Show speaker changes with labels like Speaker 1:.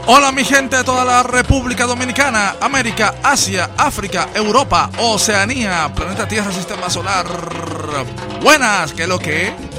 Speaker 1: Hola mi gente de toda la República Dominicana, América, Asia, África, Europa, Oceanía, planeta Tierra, Sistema Solar. Buenas, ¿qué es lo que es?